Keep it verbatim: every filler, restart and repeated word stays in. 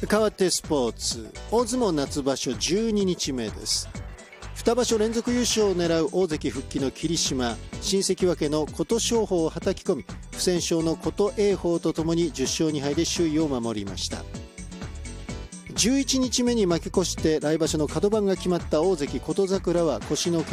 変わってスポーツ、大相撲夏場所じゅうににちめです。に場所連続優勝を狙う大関復帰の霧島、新関脇の琴勝峰をはたき込み、不戦勝の琴栄豊とともにじゅっしょうにはいで首位を守りました。じゅういちにちめに負け越して来場所のカド番が決まった大関琴櫻は腰の